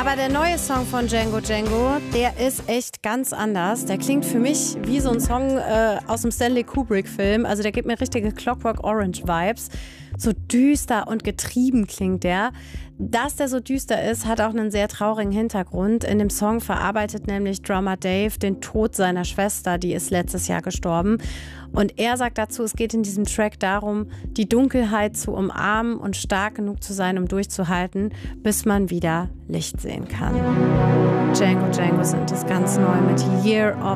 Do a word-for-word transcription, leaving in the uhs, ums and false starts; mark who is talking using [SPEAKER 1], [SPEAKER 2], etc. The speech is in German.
[SPEAKER 1] Aber der neue Song von Django Django, der ist echt ganz anders. Der klingt für mich wie so ein Song äh, aus dem Stanley Kubrick-Film. Also der gibt mir richtige Clockwork Orange-Vibes. So düster und getrieben klingt der. Dass der so düster ist, hat auch einen sehr traurigen Hintergrund. In dem Song verarbeitet nämlich Drummer Dave den Tod seiner Schwester, die ist letztes Jahr gestorben. Und er sagt dazu, es geht in diesem Track darum, die Dunkelheit zu umarmen und stark genug zu sein, um durchzuhalten, bis man wieder Licht sehen kann. Django Django sind es ganz neu mit Year of